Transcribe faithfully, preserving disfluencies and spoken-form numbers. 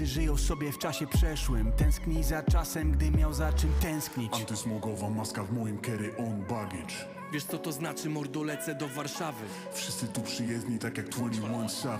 Żyją sobie w czasie przeszłym. Tęskni za czasem, gdy miał za czym tęsknić. Antysmogowa maska w moim carry on baggage. Wiesz co to znaczy, mordo, lecę do Warszawy. Wszyscy tu przyjezdni tak jak dwadzieścia jeden Savage.